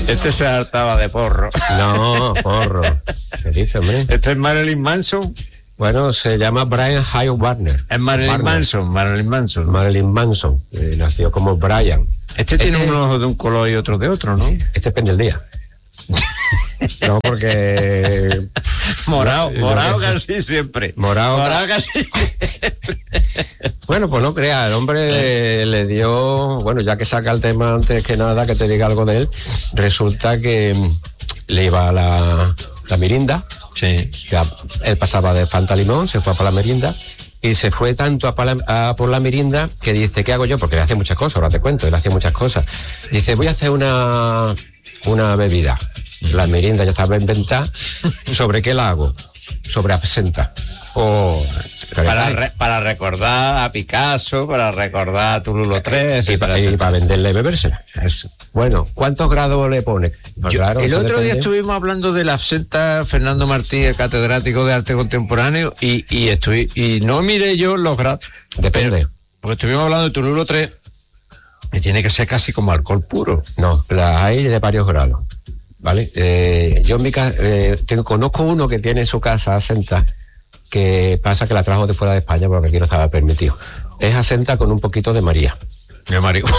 Este se hartaba de porro. No, porro. ¿Qué dice, hombre? Este es Marilyn Manson. Bueno, se llama Brian Hyde Warner. Es Marilyn Manson. Marilyn Manson. Nació como Brian. Este tiene un ojo de un color y otro de otro, ¿no? Este depende del día. No, porque... morado casi siempre. Morado casi siempre. Bueno, pues no crea, el hombre le dio... Bueno, ya que saca el tema antes que nada, que te diga algo de él, resulta que le iba a la Mirinda. Sí. Él pasaba de Fanta Limón, se fue a por la Mirinda, y se fue tanto a por la Mirinda que dice, ¿qué hago yo? Porque él hace muchas cosas, ahora te cuento, él hace muchas cosas. Dice, voy a hacer una bebida. La Mirinda ya estaba inventada. ¿Sobre qué la hago? Sobre absenta. Para recordar a Picasso, para recordar a Toulouse-Lautrec, y para venderla y bebérsela. Eso. Bueno, ¿cuántos grados le pone? Pues claro, el otro día estuvimos hablando de la absenta, Fernando Martí, el catedrático de arte contemporáneo, y no miré yo los grados. Depende. Porque estuvimos hablando de Toulouse-Lautrec, que tiene que ser casi como alcohol puro. No, las hay de varios grados, ¿vale? Yo en mi casa conozco uno que tiene en su casa absenta, que pasa que la trajo de fuera de España porque aquí no estaba permitido. Es absenta con un poquito de María. De marihuana.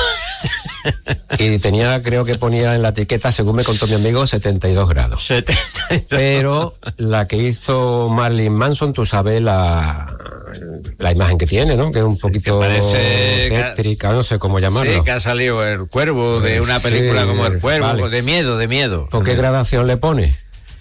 Y tenía, creo que ponía en la etiqueta, según me contó mi amigo, 72 grados. 72. Pero la que hizo Marilyn Manson, tú sabes la imagen que tiene, ¿no? Que es un poquito tétrica, no sé cómo llamarlo. Sí, que ha salido el cuervo de una película como El Cuervo, vale. de miedo. ¿Con qué gradación le pone?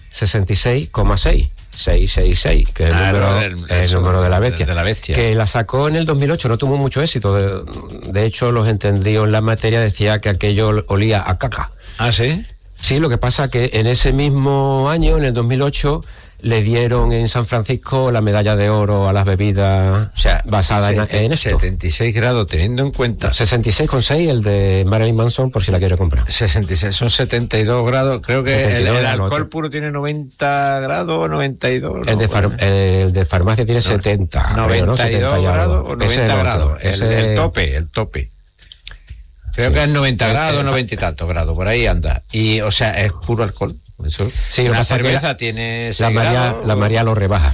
66,6. 666, que es el número de la bestia. Que la sacó en el 2008, no tuvo mucho éxito. De hecho, los entendidos en la materia decía que aquello olía a caca. ¿Ah, sí? Sí, lo que pasa que en ese mismo año, en el 2008, le dieron en San Francisco la medalla de oro a las bebidas, o sea, basada en esto. 76 grados, teniendo en cuenta. 66,6 el de Marilyn Manson, por si la quiere comprar. 66, son 72 grados. Creo que el alcohol puro tiene 90 grados, 92. El de farmacia tiene 70. 92 grados o 90 grados. El tope. Creo que es 90 grados, 90 y tantos grados, por ahí anda. Y, o sea, es puro alcohol. Eso. Sí, una cerveza tiene la María lo rebaja.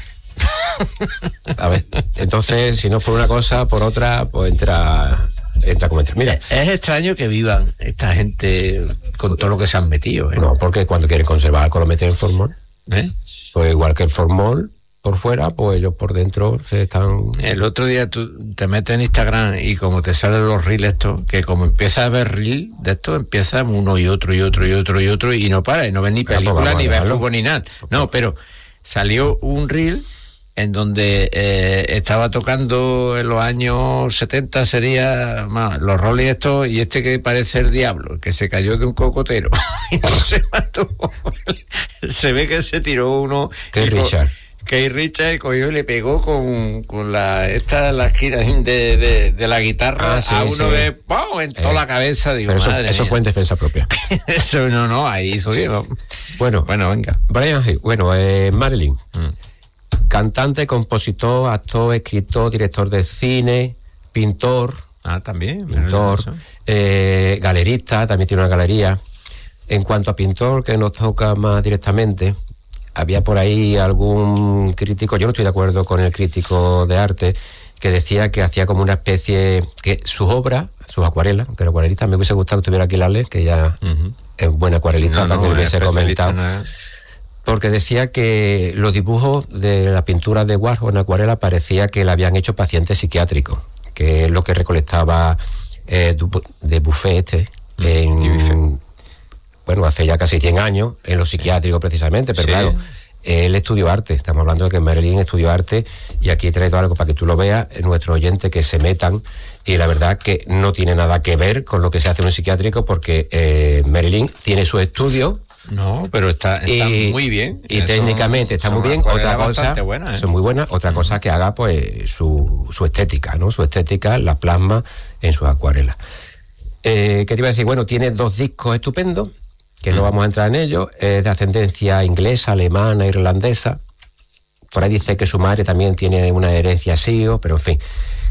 A ver, entonces, si no es por una cosa, por otra, pues entra como entra. Mira, es extraño que vivan esta gente con todo lo que se han metido, ¿eh? No, porque cuando quieren conservar algo lo meten en formol. Pues igual que el formol por fuera, pues ellos por dentro se están... El otro día tú te metes en Instagram y como te salen los reels estos, que como empiezas a ver reels de esto, empiezas uno y otro y no para, y no ves ni película, ni ves fútbol, ni nada. No, pero salió un reel en donde estaba tocando en los años 70, sería más, los Rolling estos, y este que parece el diablo, que se cayó de un cocotero y no se mató. Se ve que se tiró uno... Keith Richards cogió y le pegó con la esquina de la guitarra a uno de ¡pum! En toda la cabeza. Digo, pero eso fue en defensa propia. Eso no, ahí hizo bien. Bueno, venga. Marilyn, cantante, compositor, actor, escritor, director de cine, pintor. También. Pintor, galerista, también tiene una galería. En cuanto a pintor, que nos toca más directamente, había por ahí algún crítico, yo no estoy de acuerdo con el crítico de arte, que decía que hacía como una especie, que sus obras, sus acuarelas, que era acuarelista, me hubiese gustado que estuviera aquí Lales, que ya es buena acuarelista, para que lo hubiese comentado. Porque decía que los dibujos de la pintura de Warhol en acuarela parecía que la habían hecho pacientes psiquiátricos, que es lo que recolectaba de Buffet bueno, hace ya casi 100 años, en los psiquiátricos precisamente, pero claro, él estudió arte, estamos hablando de que Marilyn estudió arte, y aquí he traído algo para que tú lo veas, nuestros oyentes que se metan, y la verdad que no tiene nada que ver con lo que se hace en un psiquiátrico, porque Marilyn tiene sus estudios. No, pero está muy bien. Y técnicamente está muy bien. Otra cosa, buena, son muy buenas. Otra cosa que haga, pues, su estética, ¿no? Su estética la plasma en sus acuarelas. ¿Qué te iba a decir? Bueno, tiene 2 discos estupendos, que no vamos a entrar en ellos, es de ascendencia inglesa, alemana, irlandesa. Por ahí dice que su madre también tiene una herencia sirio, pero en fin,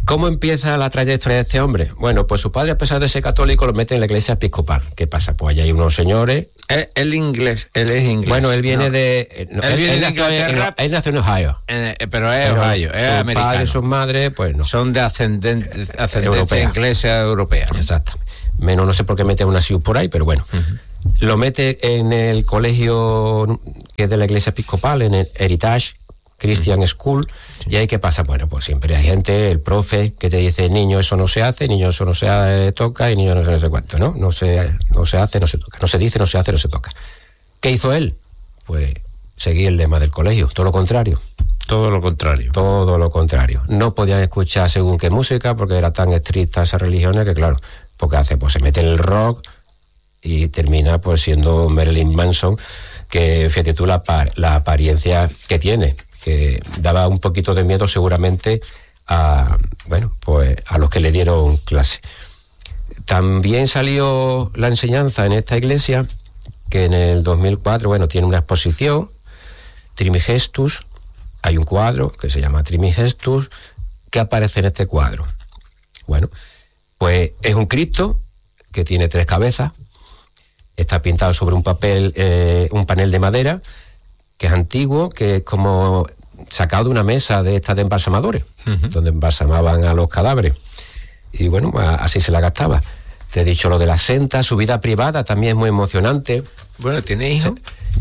¿Cómo empieza la trayectoria de este hombre? Bueno, pues su padre, a pesar de ser católico, lo mete en la iglesia episcopal. ¿Qué pasa? Pues allá hay unos señores... Él es inglés. Bueno, él viene de... él nació él nació en Ohio. Pero es Ohio, es americano. Sus padres y sus madres, pues no. Son de ascendencia inglesa europea. Exacto. Menos no sé por qué mete una Sioux por ahí, pero bueno. Lo mete en el colegio que es de la iglesia episcopal, en el Heritage Christian School. ¿Y ahí qué pasa? Bueno, pues siempre hay gente, el profe, que te dice, niño, eso no se hace, niño, eso no se toca, y niño, no sé cuánto, ¿no? No se hace, no se toca. No se dice, no se hace, no se toca. ¿Qué hizo él? Pues seguir el lema del colegio, todo lo contrario. Todo lo contrario. Todo lo contrario. No podían escuchar según qué música, porque era tan estricta esa religión que, claro, porque hace, pues se mete en el rock y termina pues siendo Marilyn Manson, que fíjate tú la apariencia que tiene, que daba un poquito de miedo seguramente a los que le dieron clase. También salió la enseñanza en esta iglesia, que en el 2004, tiene una exposición, Trimigestus. Hay un cuadro que se llama Trimigestus, que aparece en este cuadro. Bueno, pues es un Cristo que tiene 3 cabezas, está pintado sobre un panel de madera, que es antiguo, que es como sacado de una mesa de estas de embalsamadores, donde embalsamaban a los cadáveres. Y bueno, así se la gastaba. Te he dicho lo de la senta, su vida privada también es muy emocionante. Bueno, ¿tiene hijos?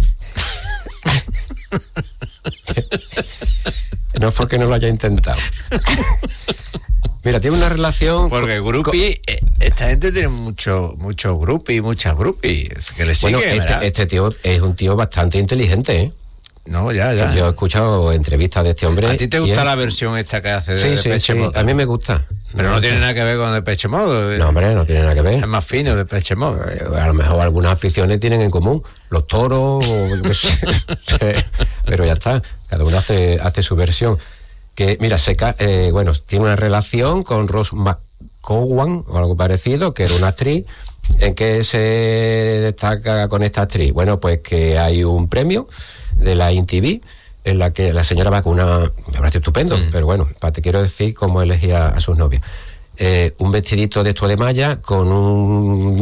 No es porque no lo haya intentado. Mira, tiene una relación... Porque groupie, esta gente tiene muchos groupies, muchas groupies que le siguen, este tío es un tío bastante inteligente, ¿eh? No, ya. Yo he escuchado entrevistas de este hombre. ¿A ti te gusta la versión esta que hace de Depeche Mode? A mí me gusta. Pero no tiene nada que ver con Depeche Mode. No, hombre, no tiene nada que ver. Es más fino Depeche Mode. A lo mejor algunas aficiones tienen en común. Los toros, pero ya está. Cada uno hace su versión. Que, mira, tiene una relación con Rose McGowan o algo parecido, que era una actriz. ¿En qué se destaca con esta actriz? Bueno, pues que hay un premio de la MTV en la que la señora va con me parece estupendo, pero bueno, te quiero decir cómo elegía a sus novias. Un vestidito de esto de malla con un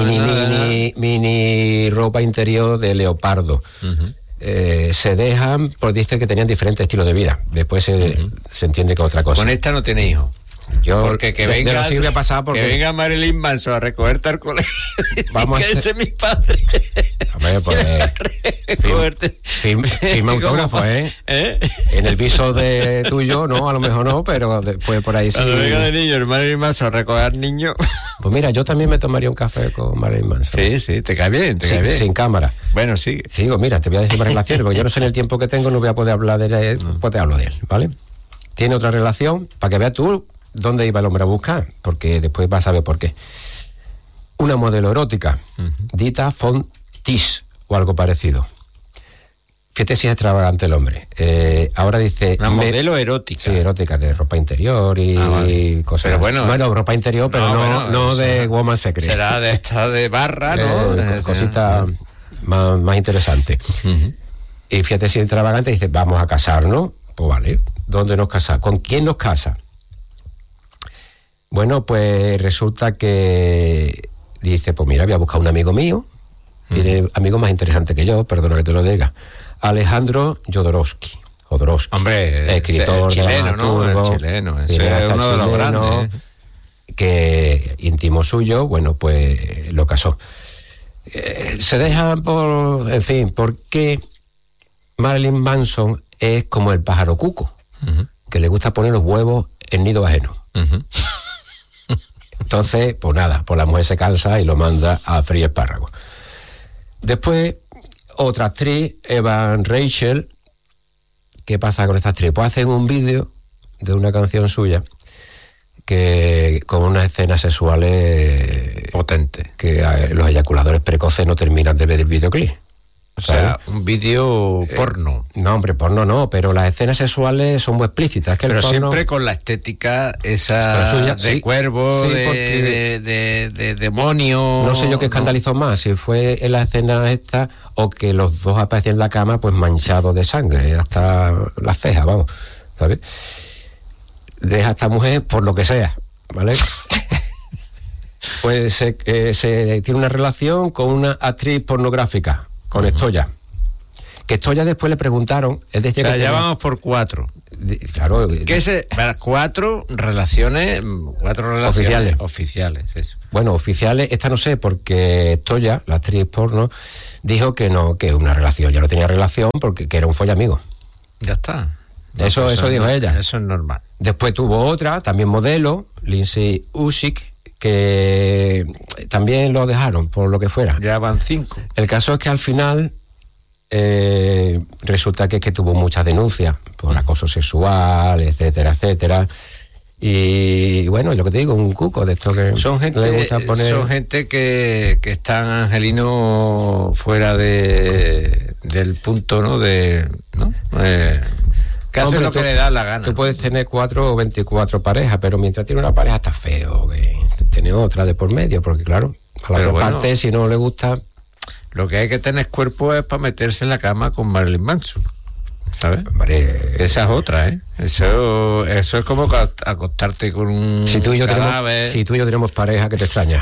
mini ropa interior de leopardo. Se dejan, pues dice que tenían diferentes estilos de vida. Después se entiende que otra cosa. Con esta no tiene hijos. Porque que venga Marilyn Manson a recogerte al colegio. Vamos que ese es mi padre. Hombre, pues firma autógrafo, ¿eh? En el viso de tuyo, no, a lo mejor no, pero después por ahí sí. Cuando venga de niño el Marilyn Manson a recoger niños. Pues mira, yo también me tomaría un café con Marilyn Manson. Sí, te cae bien, sin cámara. Bueno, sigue. Sigo, mira, te voy a decir más relaciones, porque yo no sé en el tiempo que tengo, no voy a poder hablar de él, pues te hablo de él, ¿vale? Tiene otra relación, para que veas tú dónde iba el hombre a buscar, porque después vas a ver por qué. Una modelo erótica, Dita Von Teese, o algo parecido. Fíjate si es extravagante el hombre. Ahora dice... Una modelo erótica. Sí, erótica, de ropa interior y cosas. Pero bueno, ropa interior, pero no de Woman Secret. Será de esta de barra, ¿no? Cosita más interesante. Y fíjate si es extravagante, dice, vamos a casarnos. Pues vale, ¿dónde nos casamos? ¿Con quién nos casa? Bueno, pues resulta que dice, pues mira, voy a buscar un amigo mío, tiene amigos más interesantes que yo, perdona que te lo diga, Alejandro Jodorowsky. Hombre, escritor chileno, ¿no? El chileno, ese es uno de los grandes. Que íntimo suyo, bueno, pues lo casó. Se dejan ¿por qué Marilyn Manson es como el pájaro cuco, que le gusta poner los huevos en nido ajeno? Entonces, pues nada, pues la mujer se cansa y lo manda a freír espárragos. Después, otra actriz, Evan Rachel. ¿Qué pasa con esta actriz? Pues hacen un vídeo de una canción suya que con unas escenas sexuales potentes, que los eyaculadores precoces no terminan de ver el videoclip. O sea, un vídeo porno. No, hombre, porno no, pero las escenas sexuales son muy explícitas. Pero siempre con la estética esa suya, de cuervo, de demonio. No sé yo qué escandalizó más, si fue en la escena esta o que los dos aparecían en la cama pues manchados de sangre, hasta las cejas, vamos, ¿sabes? deja a esta mujer por lo que sea, ¿vale? Pues se tiene una relación con una actriz pornográfica, con Estoya. Que Estoya después le preguntaron, él decía, o sea, ya vamos por 4. Claro. ¿Qué 4 relaciones oficiales, eso. Bueno, oficiales, esta no sé, porque Estoya, la actriz porno, dijo que no, que una relación, ya no tenía relación porque que era un follamigo. Ya está. No, eso dijo ella. Eso es normal. Después tuvo otra, también modelo, Lindsay Usyk, que también lo dejaron, por lo que fuera. Ya van 5. El caso es que al final resulta que tuvo muchas denuncias por acoso sexual, etcétera, etcétera. Y bueno, lo que te digo, un cuco de esto que son gente, le gusta poner... Son gente que están, Angelino, fuera del punto, ¿no? Que hace lo que le da la gana. Tú puedes tener 4 o 24 parejas, pero mientras tiene una pareja está feo que tiene otra de por medio, porque claro, a la otra parte, si no le gusta... Lo que hay que tener cuerpo es para meterse en la cama con Marilyn Manson, ¿sabes? Hombre, esa es otra, ¿eh? Eso es como acostarte con un cadáver. Si tú y yo tenemos pareja, que te extraña.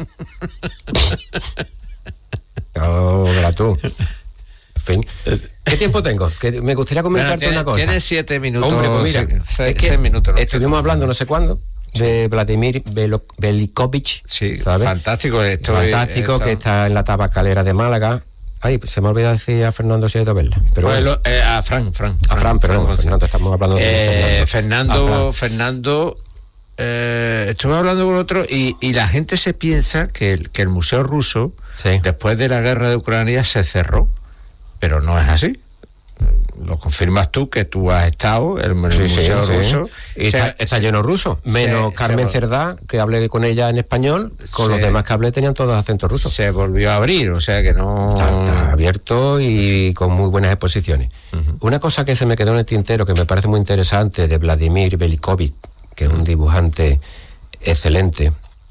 No, verás tú. En fin. ¿Qué tiempo tengo? Que me gustaría comentarte una cosa. Tienes 7 minutos. Hombre, pues mira, 6 minutos. Estuvimos hablando no sé cuándo de Vladimir Velikovich. Sí, ¿sabes? Fantástico. Fantástico, que está en la tabacalera de Málaga. Ay, se me olvidó decir a Fernando Sieto Vela. Pero pues bueno. A Fran, perdón, Fernando, estamos hablando de Fernando. Estuve hablando con otro y la gente se piensa que el Museo Ruso, sí, después de la guerra de Ucrania, se cerró. Pero no es así. Lo confirmas tú, que tú has estado en el Museo Ruso. Y está lleno ruso, menos Carmen Cerdá, que hablé con ella en español, con los demás que hablé tenían todos acentos rusos. Se volvió a abrir, o sea que no... Está abierto y con muy buenas exposiciones. Una cosa que se me quedó en el tintero, que me parece muy interesante, de Vladimir Velikovich, que es un dibujante excelente,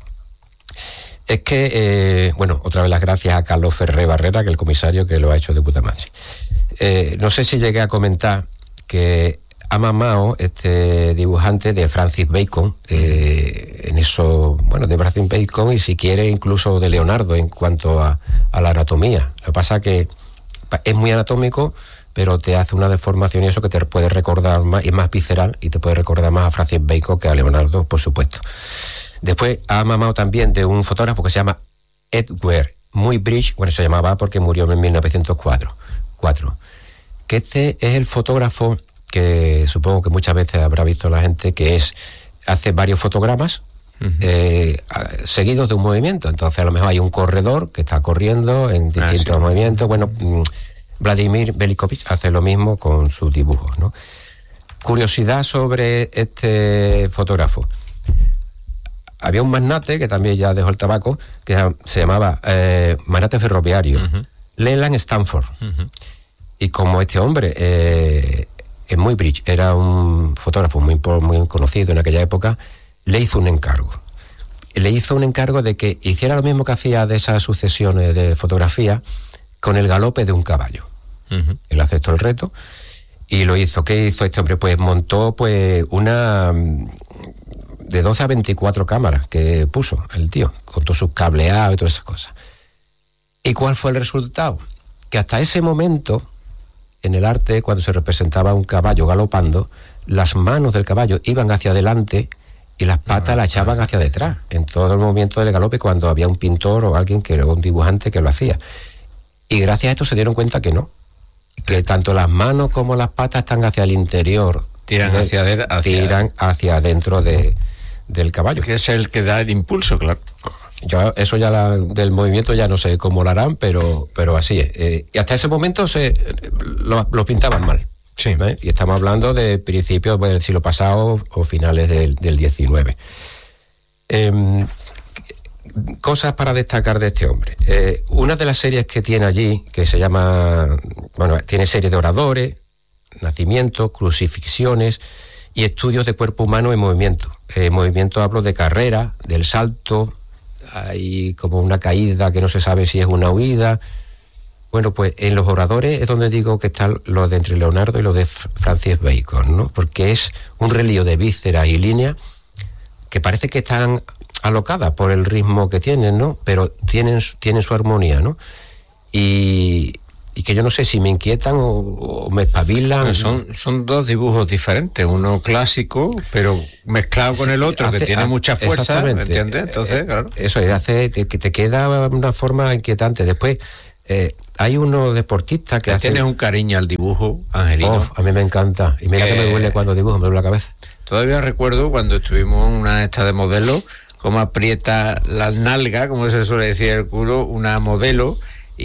es que, otra vez las gracias a Carlos Ferré Barrera, que es el comisario, que lo ha hecho de puta madre. No sé si llegué a comentar que ha mamado este dibujante de Francis Bacon, en eso, de Francis Bacon, y si quiere incluso de Leonardo en cuanto a la anatomía. Lo que pasa que es muy anatómico, pero te hace una deformación y eso que te puede recordar más, es más visceral, y te puede recordar más a Francis Bacon que a Leonardo, por supuesto. Después ha mamado también de un fotógrafo que se llama Edward Muybridge, se llamaba porque murió en 1904, que este es el fotógrafo que supongo que muchas veces habrá visto la gente, que hace varios fotogramas seguidos de un movimiento. Entonces a lo mejor hay un corredor que está corriendo en distintos movimientos. Vladimir Velikovich hace lo mismo con sus dibujos, ¿no? Curiosidad sobre este fotógrafo. Había un magnate, que también ya dejó el tabaco, que se llamaba magnate ferroviario, Leland Stanford. Y como este hombre, Muybridge, era un fotógrafo muy conocido en aquella época, le hizo un encargo. Le hizo un encargo de que hiciera lo mismo que hacía de esas sucesiones de fotografía con el galope de un caballo. Él aceptó el reto y lo hizo. ¿Qué hizo este hombre? Pues montó una... de 12 a 24 cámaras que puso el tío, con todos sus cableados y todas esas cosas. ¿Y cuál fue el resultado? Que hasta ese momento, en el arte, cuando se representaba un caballo galopando, las manos del caballo iban hacia adelante y las patas las echaban hacia detrás, en todo el movimiento del galope, cuando había un pintor o alguien que era un dibujante que lo hacía. Y gracias a esto se dieron cuenta que no, que tanto las manos como las patas están hacia el interior, tiran hacia adentro del caballo. Que es el que da el impulso, claro. Yo eso ya del movimiento ya no sé cómo lo harán, pero así es. Y hasta ese momento lo pintaban mal. Sí. Y estamos hablando de principios del siglo pasado o finales del 19. Cosas para destacar de este hombre. Una de las series que tiene allí, que se llama... tiene series de oradores, nacimientos, crucifixiones y estudios de cuerpo humano en movimiento. Movimiento hablo de carrera, del salto, hay como una caída que no se sabe si es una huida, Bueno, pues en los oradores es donde digo que está lo de entre Leonardo y lo de Francis Bacon, ¿no? Porque es un relío de vísceras y líneas que parece que están alocadas por el ritmo que tienen, ¿no? Pero tienen su armonía, ¿no? Y que yo no sé si me inquietan o me espabilan. Son dos dibujos diferentes, uno clásico, pero mezclado con el otro, que tiene mucha fuerza, ¿me entiendes? Entonces, claro. Eso hace que te queda una forma inquietante. Después, hay unos deportistas que tienes un cariño al dibujo, Angelino. A mí me encanta. Y mira que me duele cuando dibujo, me duele la cabeza. Todavía recuerdo cuando estuvimos en una esta de modelo, cómo aprieta las nalgas, como se suele decir el culo, una modelo,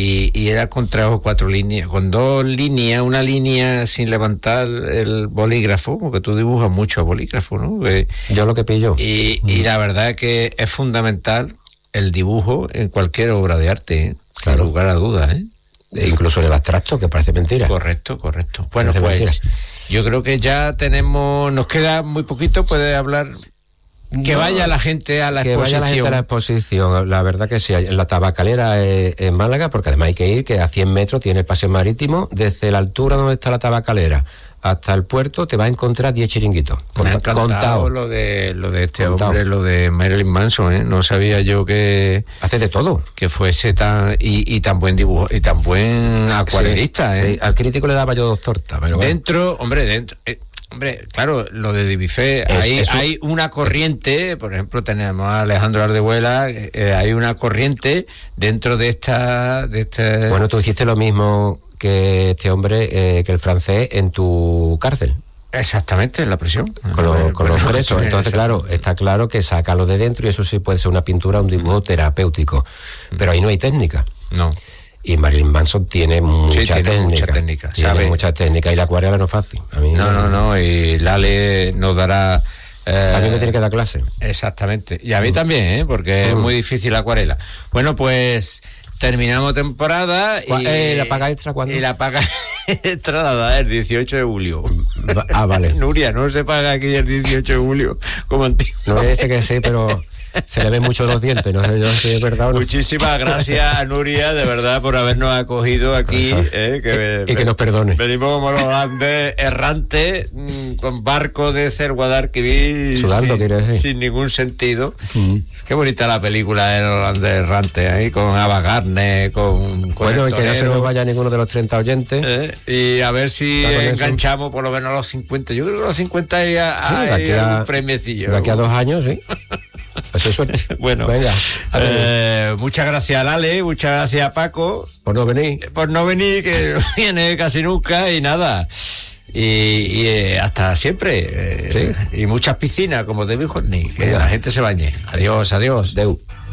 y era con 3 o 4 líneas, con 2 líneas, una línea sin levantar el bolígrafo, porque tú dibujas mucho a bolígrafo, ¿no? Yo lo que pillo. Y la verdad es que es fundamental el dibujo en cualquier obra de arte, claro. sin lugar a dudas, E incluso en el abstracto, que parece mentira. Correcto. Bueno, pues mentira. Yo creo que ya nos queda muy poquito, puede hablar. Que vaya la gente a la exposición. Que vaya la gente a la exposición, la verdad que sí. En la Tabacalera en Málaga, porque además hay que ir, que a 100 metros tiene el paseo marítimo, desde la altura donde está la Tabacalera hasta el puerto te va a encontrar 10 chiringuitos. Me ha encantado lo de este hombre, lo de Marilyn Manson, ¿eh? No sabía yo que... Hace de todo. Que fuese tan buen dibujo y tan buen acuarelista, sí, ¿eh? Sí. Al crítico le daba yo 2 tortas, pero dentro, bueno. Hombre, claro, lo de Dibifé, hay una corriente, por ejemplo, tenemos a Alejandro Ardehuela, hay una corriente dentro de este... Bueno, tú hiciste lo mismo que este hombre, que el francés, en tu cárcel. Exactamente, en la prisión. Con los presos. Entonces, claro, está claro que sácalo de dentro y eso sí puede ser una pintura, un dibujo terapéutico. Pero ahí no hay técnica. No. Y Marilyn Manson tiene mucha técnica. Tiene mucha técnica. Y la acuarela no es fácil. A mí no. Y Lale nos dará... también me tiene que dar clase. Exactamente. Y a mí también, porque es muy difícil la acuarela. Bueno, pues... Terminamos temporada y... ¿La paga extra cuándo? Y la paga extra nada, el 18 de julio. Vale. Nuria, no se paga aquí el 18 de julio como antiguo. No es que sí, pero se le ven mucho los dientes, no sé yo si es verdad o no. Muchísimas gracias a Nuria, de verdad, por habernos acogido aquí. Y que nos perdone. Venimos como los holandes errantes, con barco de ser Guadalquivir. Sudando, quiero decir. Sin ningún sentido. Qué bonita la película del holandés errante, ahí con Ava Gardner, con bueno, y que no se nos vaya ninguno de los 30 oyentes. Y a ver si enganchamos por lo menos a los 50. Yo creo que a los 50 hay un premiecillo. De aquí a 2 años, sí. Eso es suerte. Bueno, venga. Muchas gracias a Lale, muchas gracias a Paco. Por no venir, que viene casi nunca y nada. Y hasta siempre. Sí. Y muchas piscinas, como de Bijorni, que la gente se bañe. Adiós. Deu.